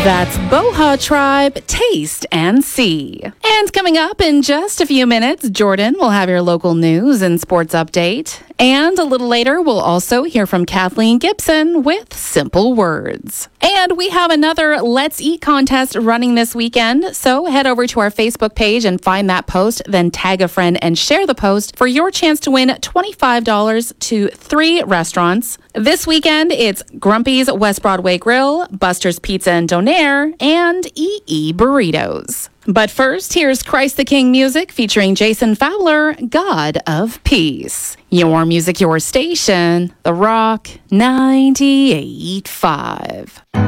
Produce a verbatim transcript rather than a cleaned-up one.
That's Boha Tribe, Taste and See. And coming up in just a few minutes, Jordan will have your local news and sports update. And a little later, we'll also hear from Kathleen Gibson with Simple Words. And we have another Let's Eat contest running this weekend. So head over to our Facebook page and find that post, then tag a friend and share the post for your chance to win twenty-five dollars to three restaurants. This weekend, it's Grumpy's West Broadway Grill, Buster's Pizza and Donair, and E E Burritos. But first, here's Christ the King music featuring Jason Fowler, God of Peace. Your music, your station, The Rock ninety-eight point five.